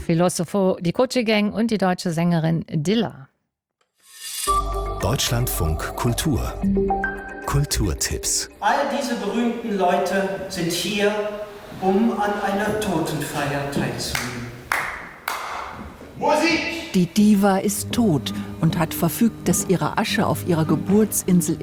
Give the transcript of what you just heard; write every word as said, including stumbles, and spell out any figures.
Filosofo di Koche-Gang und die deutsche Sängerin Dilla. Deutschlandfunk Kultur. Kulturtipps. All diese berühmten Leute sind hier, um an einer Totenfeier teilzunehmen. Musik! Die Diva ist tot und hat verfügt, dass ihre Asche auf ihrer Geburtsinsel